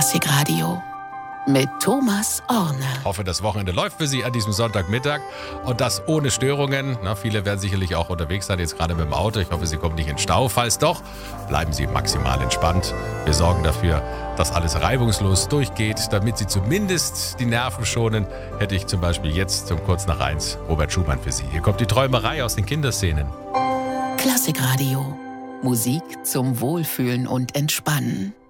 Klassikradio mit Thomas Orne. Ich hoffe, das Wochenende läuft für Sie an diesem Sonntagmittag und das ohne Störungen. Viele werden sicherlich auch unterwegs sein, jetzt gerade mit dem Auto. Ich hoffe, Sie kommen nicht in Stau. Falls doch, bleiben Sie maximal entspannt. Wir sorgen dafür, dass alles reibungslos durchgeht, damit Sie zumindest die Nerven schonen. Hätte ich zum Beispiel jetzt um kurz nach 1 Robert Schumann für Sie. Hier kommt die Träumerei aus den Kinderszenen. Klassikradio. Musik zum Wohlfühlen und Entspannen.